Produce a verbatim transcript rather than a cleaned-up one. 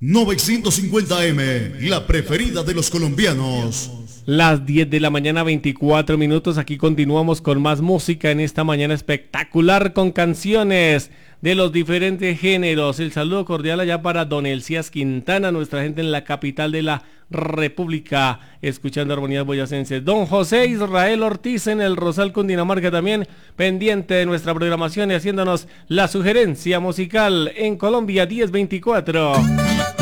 novecientos cincuenta eme, la preferida de los colombianos. Las diez de la mañana, veinticuatro minutos. Aquí continuamos con más música en esta mañana espectacular con canciones de los diferentes géneros. El saludo cordial allá para Don Elías Quintana, nuestra gente en la capital de la República, escuchando armonías boyacenses. Don José Israel Ortiz en el Rosal, Cundinamarca, también pendiente de nuestra programación y haciéndonos la sugerencia musical en Colombia diez veinticuatro.